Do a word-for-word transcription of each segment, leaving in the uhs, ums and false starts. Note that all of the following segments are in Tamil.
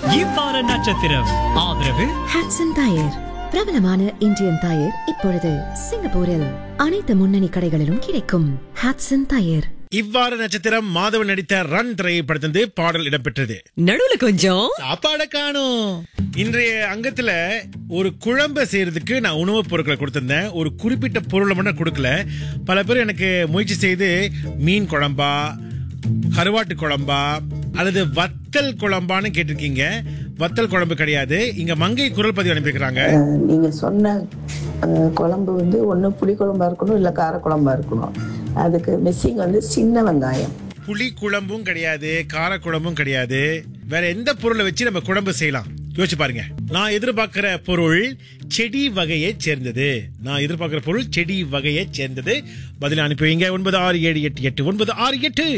இவ்வார நட்சத்திரம் ஆதரவு ஹாட்சன் டயர், பிரபலமான இந்தியன் டயர். இப்பொழுது சிங்கப்பூரில் அனைத்து முன்னணி கடைகளிலும் கிடைக்கும். Hodson tyre. இவ்வாறு நட்சத்திரம் மாதவன் நடித்த ரன் திரைப்படத்திலிருந்து பாடல் இடம்பெற்றது. நடுவுல கொஞ்சம் சாப்பாட காணும். இன்றைய அங்கத்துல ஒரு குழம்பை செய்யறதுக்கு நான் உணவுப் பொருட்களை கொடுத்திருந்தேன். ஒரு குறிப்பிட்ட பொருளை மட்டும் கொடுக்கல. பல பேர் எனக்கு முயற்சி செய்து மீன் குழம்பா, கருவாட்டு குழம்பா அல்லது வத்தல் குழம்பான்னு கேட்டிருக்கீங்க. வத்தல் குழம்பு கிடையாது. இங்க மங்கை குரல் பதிவு அனுப்பியிருக்கிறாங்க. நீங்க சொன்ன அஹ், குழம்பு வந்து ஒண்ணு புளி குழம்பா இருக்கணும், இல்ல கார குழம்பா இருக்கணும். அதுக்கு மிஸ்ஸிங் வந்து சின்ன வெங்காயம். புளி குழம்பும் கிடையாது, கார குழம்பும் கிடையாது. வேற எந்த பொருளை வச்சு நம்ம குழம்பு செய்யலாம் யோசிச்சு பாருங்க. நான் எதிர்பார்க்கிற பொருள் செடி வகையை சேர்ந்தது. நான் எதிர்பார்க்கிற பொருள் செடி வகையை சேர்ந்தது. பதில் அனுப்பி வைங்க. ஒன்பது ஆறு ஏழு எட்டு எட்டு ஒன்பது ஆறு எட்டு.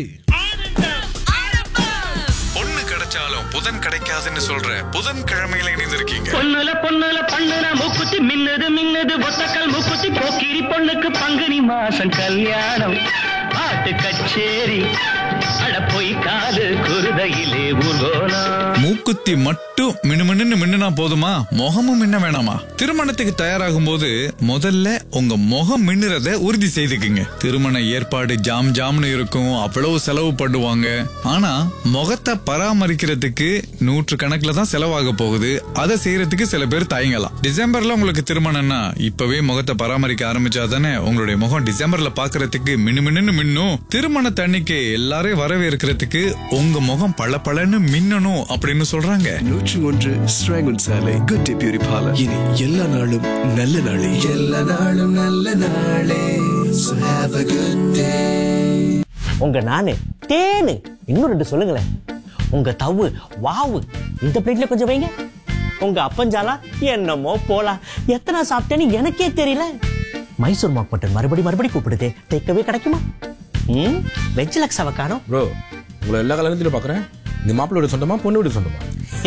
பொண்ணு கிடைச்சாலும் புதன் கிடைக்காதுன்னு சொல்ற புதன் கிழமையில இணைந்திருக்கீங்க. பொண்ணுல பொண்ணுல பண்ணுன மூக்குத்தி மின்னுது மின்னுது ஒத்தக்கல் மூக்குத்தி போக்கிரி பொண்ணுக்கு பங்குனி மாசம் கல்யாணம் பாட்டு கச்சேரி அட போய் காது குருதையிலே ஊர்கோலம். மூக்குத்தி மட்டும் மினுமின்னு மின்னுனா போதுமா? முகமும் மின்ன வேணாமா? திருமணத்துக்கு தயாராகும் போது முதல்ல உங்க முகம் மின்னுறத உறுதி செய்துக்குங்க. திருமண ஏற்பாடு ஜாம் ஜாம்னு இருக்கும், அவ்வளவு செலவு பண்ணுவாங்க. ஆனா முகத்தை பராமரிக்கிறதுக்கு நூற்று கணக்குல தான் செலவாக போகுது. அதை செய்யறதுக்கு சில பேர் தயங்கலாம். டிசம்பர்ல உங்களுக்கு திருமணம்னா இப்பவே முகத்தை பராமரிக்க ஆரம்பிச்சாதானே உங்களுடைய முகம் டிசம்பர்ல பாக்குறதுக்கு மினுமின்னு மின்னும். திருமண தண்ணிக்கு எல்லாரையும் வரவேற்கிறதுக்கு உங்க முகம் பளபளன்னு மின்னணும் அப்படின்னு சொல்றாங்க. நூற்றி ஒன்று ஸ்ராங்கன் சாலை குட் டே பியூரி பார்லர். இனி எல்லா நாளும் நல்ல நாளே, எல்லா நாளும் நல்ல நாளே. So have a good day. உங்க நானு தேனு இன்னும் ரெண்டு சொல்லுங்களேன். உங்க தவு வாவு இந்த பிளேட்ல கொஞ்சம் வைங்க. உங்க அப்பஞ்சாலா என்னமோ போலாம். எத்தனை சாப்பிட்டேன்னு எனக்கே தெரியல. மைசூர் மாக் மட்டன் மறுபடி மறுபடி கூப்பிடுதே. டேக்கவே கிடைக்குமா? ம் வெஜ் லக்ஸாவை காணோம். ப்ரோ, உங்களை எல்லா கல்யாணத்திலும் பார்க்குறேன். இந்த மாப்பிள்ளை வீடு சொந்தமா, பொண்ணு வீடு சொந்தமா?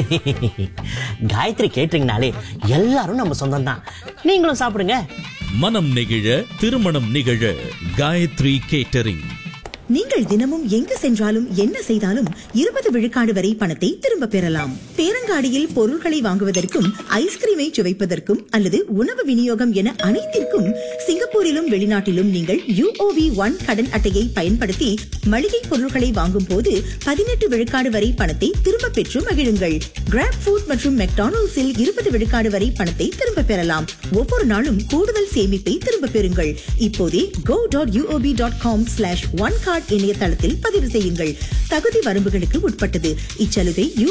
காயத்ரி கேட்டீங்கனாலே எல்லாரும் நம்ம சொந்தம் தான். நீங்களும் சாப்பிடுங்க. மனம் நெகிழ திருமணம் நிகழ காயத்ரி கேட்டரிங். நீங்கள் தினமும் எங்கு சென்றாலும் என்ன செய்தாலும் இருபது விழுக்காடு வரை பணத்தை திரும்ப பெறலாம். பேரங்காடியில் பொருட்களை வாங்குவதற்கும் ஐஸ்கிரீமை சுவைப்பதற்கும் அல்லது உணவு விநியோகம் என அனைத்திற்கும் சிங்கப்பூரிலும் வெளிநாட்டிலும் நீங்கள் யூஓபி ஒன் கடன் அட்டையை பயன்படுத்தி மளிகை பொருட்களை வாங்கும் போது பதினெட்டு விழுக்காடு வரை பணத்தை திரும்ப பெற்று மகிழுங்கள். கிராப் ஃபுட் மற்றும் மெக்டானல்ட்ஸில் இருபது விழுக்காடு வரை பணத்தை திரும்ப பெறலாம். ஒவ்வொரு நாளும் கூடுதல் சேமிப்பை திரும்ப பெறுங்கள். இப்போதே go dot UOB dot com slash one card இணையதளத்தில் பதிவு செய்யுங்கள். தகுதி வரம்புகளுக்கு உட்பட்டது. இச்சலுகை